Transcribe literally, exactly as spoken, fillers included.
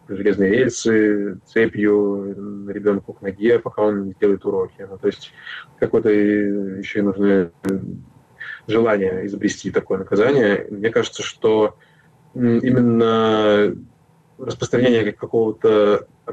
железные рельсы, цепью ребенку к ноге, пока он делает уроки. Ну, то есть какое-то еще и нужно желание изобрести такое наказание. Мне кажется, что именно распространение какого-то